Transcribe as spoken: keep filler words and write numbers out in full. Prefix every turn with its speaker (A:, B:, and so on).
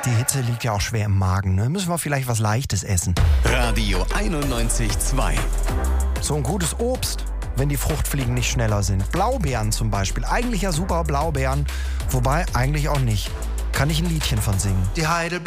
A: Die Hitze liegt ja auch schwer im Magen, ne? Müssen wir vielleicht was Leichtes essen.
B: Radio einundneunzig Komma zwei.
A: So ein gutes Obst, wenn die Fruchtfliegen nicht schneller sind. Blaubeeren zum Beispiel. Eigentlich ja super Blaubeeren, wobei eigentlich auch nicht. Kann ich ein Liedchen von singen.
C: Die Heide